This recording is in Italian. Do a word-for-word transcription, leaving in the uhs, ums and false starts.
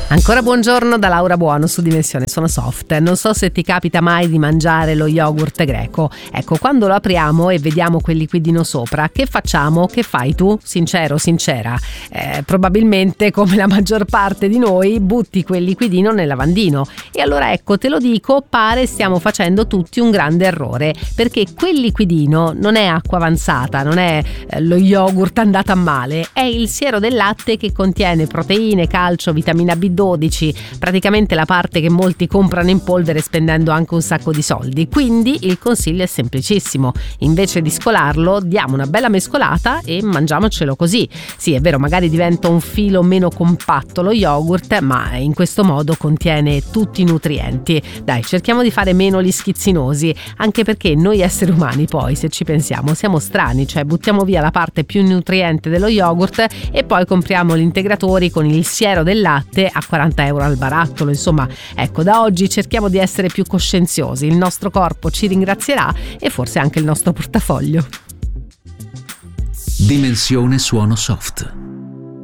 Ancora buongiorno da Laura Buono su Dimensione Suono Soft. Non so se ti capita mai di mangiare lo yogurt greco. Ecco, quando lo apriamo e vediamo quel liquidino sopra, che facciamo? Che fai tu? Sincero, sincera? Eh, probabilmente, come la maggior parte di noi, butti quel liquidino nel lavandino. E allora ecco, te lo dico, pare stiamo facendo tutti un grande errore, perché quel liquidino non è acqua avanzata, non è eh, lo yogurt andato a male, è il siero del latte che contiene proteine, calcio, vitamina B dodici, praticamente la parte che molti comprano in polvere spendendo anche un sacco di soldi. Quindi il consiglio è semplicissimo: invece di scolarlo, diamo una bella mescolata e mangiamocelo così. Sì, è vero, magari diventa un filo meno compatto lo yogurt, ma in questo modo contiene tutti i nutrienti. Dai, cerchiamo di fare meno gli schizzinosi, anche perché noi esseri umani poi, se ci pensiamo, siamo strani, cioè buttiamo via la parte più nutriente dello yogurt e poi compriamo gli integratori con il siero del latte a quaranta euro al barattolo. Insomma, ecco, da oggi cerchiamo di essere più coscienziosi, il nostro corpo ci ringrazierà e forse anche il nostro portafoglio. Dimensione Suono Soft.